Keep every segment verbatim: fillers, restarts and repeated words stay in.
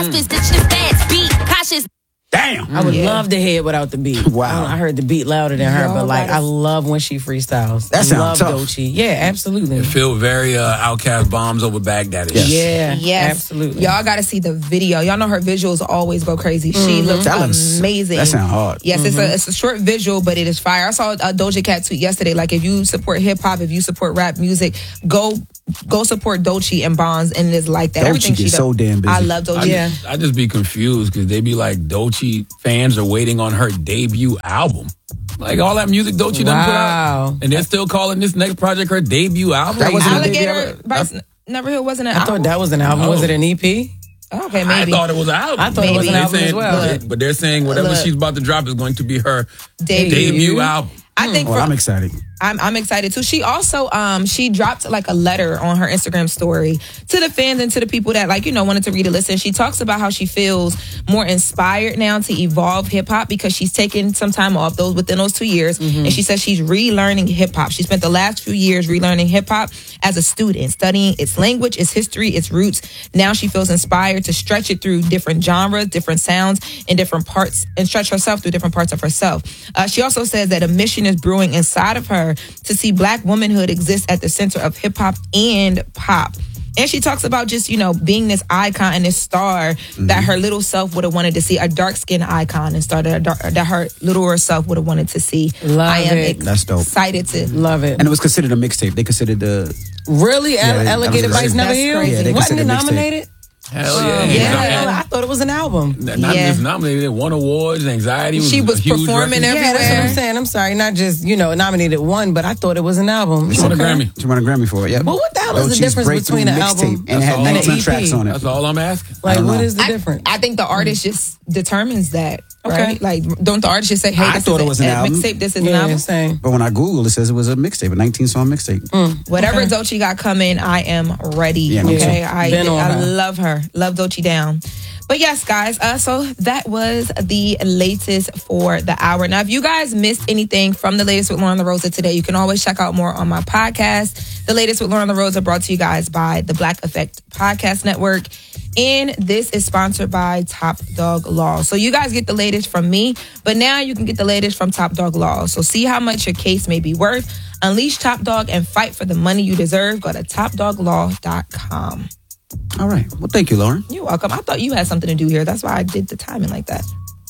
hospice, the chest fast beat, cautious. Damn. I would Yeah. love to hear it without the beat. Wow. I, I heard the beat louder than her, Y'all but like gotta- I love when she freestyles. That I sounds love tough. Doechii. Yeah, absolutely. It feel very uh, Outkast bombs over Baghdad. Yes. Yeah, Yes. absolutely. Y'all got to see the video. Y'all know her visuals always go crazy. She looks That looks- amazing. that sound hard. Yes, it's a it's a short visual, but it is fire. I saw a Doja Cat tweet yesterday. Like, if you support hip hop, if you support rap music, go go support Doechii and Bonds, and it is like that. Doechii Everything she gets does. so damn busy. I love Doechii. I, Yeah. just, I just be confused because they be like, Doechii fans are waiting on her debut album. Like all that music Doechii done put Wow. out. And they're still calling this next project her debut album. That wasn't a debut Alligator album? Bryce Neverhill wasn't an I thought album. that was an album. No. Was it an E P? Okay, I maybe. thought it was an album. I thought it was an They album saying- as well. But, but they're saying whatever Look. she's about to drop is going to be her Debut. debut album. I think Well, for, I'm excited. I'm I'm excited too. She also um she dropped like a letter on her Instagram story to the fans and to the people that like you know wanted to read a listen. She talks about how she feels more inspired now to evolve hip hop because she's taken some time off those within those two years, Mm-hmm. and she says she's relearning hip hop. She spent the last few years relearning hip hop as a student, studying its language, its history, its roots. Now she feels inspired to stretch it through different genres, different sounds, and different parts, and stretch herself through different parts of herself. Uh, she also says that a mission is brewing inside of her to see black womanhood exist at the center of hip hop and pop. And she talks about just, you know, being this icon and this star Mm-hmm. that her little self would have wanted to see, a dark skinned icon and star that, a dark, that her littler self would have wanted to see. Love I am it. That's dope. excited to. Love it. And it was considered a mixtape. They considered the Really? Yeah, that Alligator was Bites crazy. Never That's Healed? crazy. Yeah, they Wasn't it considered mixtape. nominated? Hell yeah. Um, yeah. Hell, I thought it was an album. Not not Yeah. just nominated, it won awards, Anxiety was She a was huge performing record. every- Yeah, that's what Everywhere. I'm saying. I'm sorry, not just you know nominated one, but I thought it was an album. She won a Okay. Grammy. She won a Grammy for it. Yeah. But what the hell is the Doechii's difference breakthrough between an mixtape, album and it That's had all. nineteen and an E P? tracks on it? That's all I'm asking. Like, don't what know. is the I, difference? I think the artist just determines that, Okay. right? Like, don't the artist just say, "Hey, I this thought is it was a, an a album. mixtape. This is an yeah, album." same. But when I Googled, it says it was a mixtape, a nineteen song mixtape. Whatever Okay. Doechii got coming, I am ready. Yeah, me okay, too. I Been on I her. love her. Love Doechii down. But yes, guys. Uh, so that was the latest for the hour. Now, if you guys missed anything from the latest with Lauren La Rosa today, you can always check out more on my podcast. The latest with Lauren La Rosa brought to you guys by the Black Effect Podcast Network. And this is sponsored by Top Dog Law. So you guys get the latest from me, but now you can get the latest from Top Dog Law. So see how much your case may be worth. Unleash Top Dog and fight for the money you deserve. Go to top dog law dot com. All right. Well, thank you, Lauren. You're welcome. I thought you had something to do here. That's why I did the timing like that.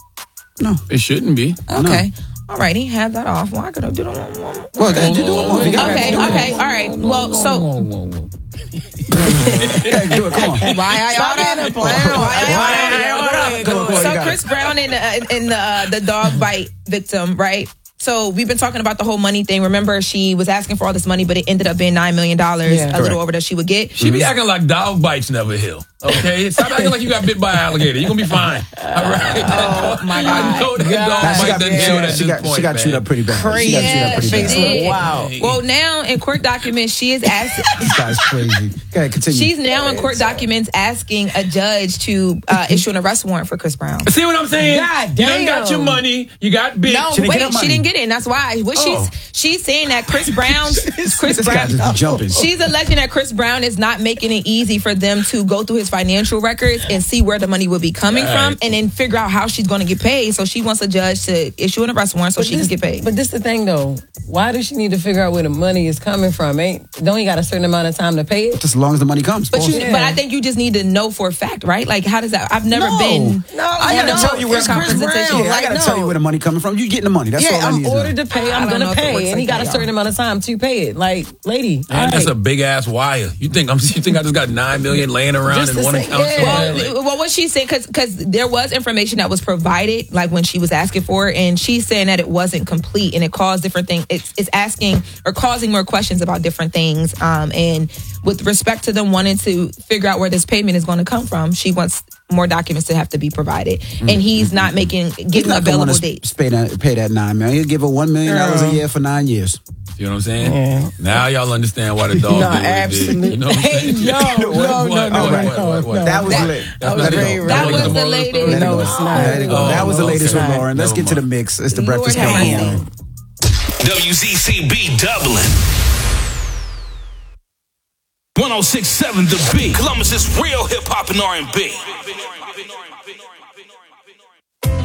No. It shouldn't be. Okay. All righty. Have that off. Why could I do that? Well, then you do it more. You gotta Okay. do it. Okay. All right. Well, so Whoa, whoa, whoa. Yeah, do it. Come on. why I Stop order? being a clown. Why I order? Come on, come on, you So got Chris it. Brown and uh, and the uh, the dog bite victim, right? So we've been talking about the whole money thing. Remember, she was asking for all this money, but it ended up being nine million dollars, Yeah. a Correct. little over that she would get. She be acting like dog bites never heal. Okay? Stop acting like you got bit by an alligator. You're going to be fine. All right? Oh, my I God. know that God. dog Nah, she bite got, doesn't she heal got, at she this got, point, she got man. chewed up pretty bad. Crazy. She got chewed Yeah, up pretty she bad. did. Wow. Well, now in court documents, she is asking. This guy's crazy. Go ahead, continue. She's now in court documents asking a judge to uh, issue an arrest warrant for Chris Brown. See what I'm saying? God You done got damn. your money. You got bit. No, She didn't wait, get her she money. didn't get it, and that's why. What Oh. she's she's saying that Chris Brown, Chris this guy Brown, just jumping. she's alleging that Chris Brown is not making it easy for them to go through his financial records and see where the money will be coming Right. from, and then figure out how she's going to get paid. So she wants a judge to issue an arrest warrant so But she this, can get paid. But this the thing though. Why does she need to figure out where the money is coming from? Ain't don't you got a certain amount of time to pay it? Just as long as the money comes. But you, Yeah. but I think you just need to know for a fact, right? Like, how does that? I've never No. been. No, I gotta no, tell you where it's it's Chris representation. Brown. Yeah, I Like, gotta no. tell you where the money coming from. You getting the money. That's all Yeah, I need I'm to know. ordered to pay. I I'm don't know gonna if it pay, works and he like got that, a certain y'all. amount of time to pay it. Like, lady, all And that's right. a big ass wire. You think I'm? You think I just got nine million laying around Just in to one say- account? yeah. somewhere? Well, Like, well, what she's saying, because because there was information that was provided, like when she was asking for it, and she's saying that it wasn't complete, and it caused different things. It's it's asking or causing more questions about different things. Um, and with respect to them wanting to figure out where this payment is going to come from, she wants more documents to have to be provided, and he's not making He's giving not gonna available want to dates. pay that, pay that nine million. He'll give her one million dollars a year for nine years. you know what I'm saying? Yeah. Now y'all understand why the dog No, did what it did. absolutely. You know what I'm saying? Hey, no, What, no, what, no, what, no, what, no, what, what, what? no. That was That- lit. That's was not very the- rare. That wasn't was the the moral of latest. story? Let it No, go. it's not. Let it go. Oh, that was the okay. latest with Lauren. Let's Never get to the mind. mix. It's the Lord Breakfast have Club. mercy. W Z C B Dublin. one oh six point seven The Beat. Columbus's real hip hop and R and B. R and B.